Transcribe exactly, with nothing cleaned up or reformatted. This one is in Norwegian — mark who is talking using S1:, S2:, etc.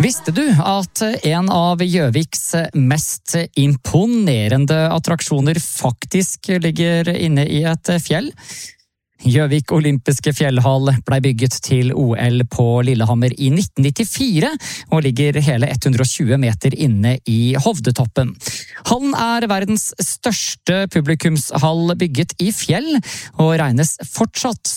S1: Visste du at en av Gjøviks mest imponerende attraksjoner faktisk ligger inne i et fjell? Gjøvik olympiske fjellhall ble bygget til O L på Lillehammer i nitten nittifire og ligger hele hundre og tjue meter inne i Hovdetoppen. Hallen er verdens største publikumshall bygget i fjell og regnes fortsatt